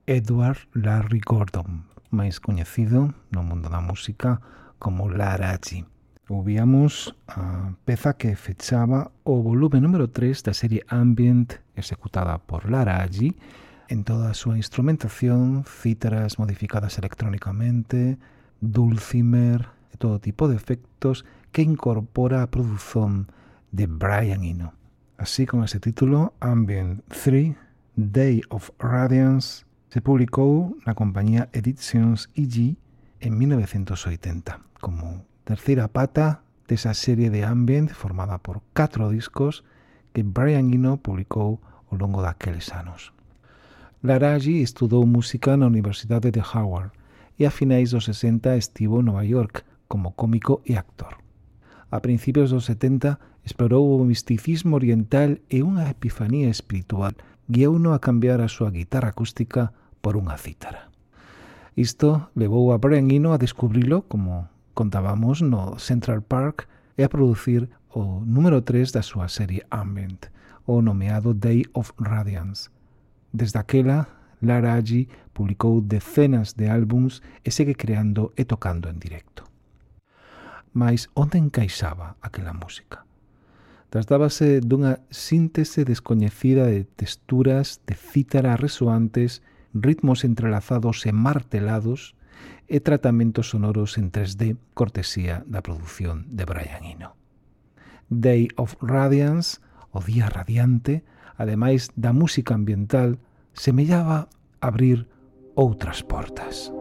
Edward Larry Gordon, máis coñecido no mundo da música como Laraji. Ouvíamos a peza que fechaba o volume número 3 da serie Ambient executada por Laraji en toda a súa instrumentación, cítaras modificadas electrónicamente, dulcimer e todo tipo de efectos que incorpora a produción de Brian Eno. Así con ese título, Ambient 3, Day of Radiance, se publicou na compañía Editions EG en 1980 como terceira pata desa serie de Ambient formada por 4 discos que Brian Eno publicou ao longo daqueles anos. Laraji estudou música na Universidade de Howard e a finais dos 60 estivo en Nova York como cómico e actor. A principios dos 70 explorou o misticismo oriental e unha epifanía espiritual guiouno a cambiar a súa guitarra acústica por unha cítara. Isto levou a Brian Eno a descubrilo, como contábamos, no Central Park e a producir o número 3 da súa serie Ambient, o nomeado Day of Radiance. Desde aquela, Laraji publicou decenas de álbums e segue creando e tocando en directo. Mais onde encaixaba aquela música? Tratábase dunha síntese descoñecida de texturas de cítara resoantes, ritmos entrelazados e martelados e tratamentos sonoros en 3D, cortesía da produción de Brian Eno. Day of Radiance, o día radiante, ademais da música ambiental, semellaba abrir outras portas.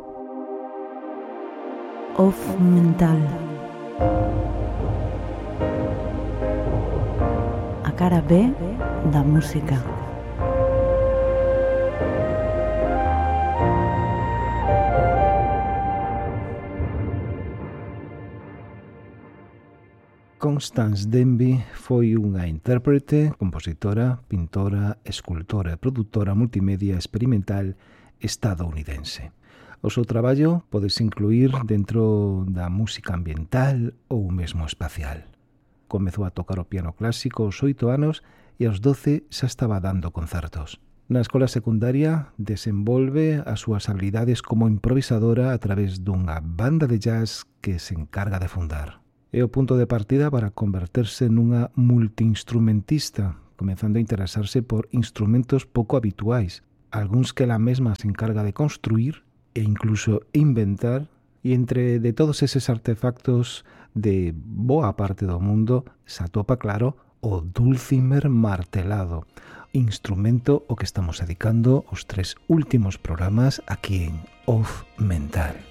Off Mental. A cara B da música. Constance Denby foi unha intérprete, compositora, pintora, escultora e produtora multimedia experimental estadounidense. O seu traballo podes incluir dentro da música ambiental ou mesmo espacial. Comezou a tocar o piano clásico aos 8 anos e aos 12 xa estaba dando concertos. Na escola secundaria desenvolve as súas habilidades como improvisadora a través dunha banda de jazz que se encarga de fundar. É o punto de partida para converterse nunha multiinstrumentista, comezando a interesarse por instrumentos pouco habituais, algúns que ela mesma se encarga de construir e incluso inventar, e entre de todos eses artefactos de boa parte do mundo se atopa, claro, o dulcimer martelado, instrumento ao que estamos dedicando os 3 últimos programas aquí en Off Mental.